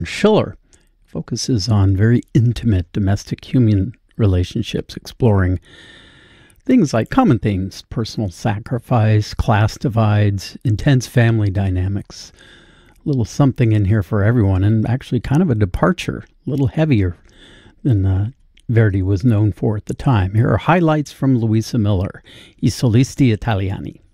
Schiller focuses on very intimate domestic human relationships, exploring things like common themes, personal sacrifice, class divides, intense family dynamics. A little something in here for everyone, and actually kind of a departure, a little heavier than Verdi was known for at the time. Here are highlights from Luisa Miller, I Solisti Italiani.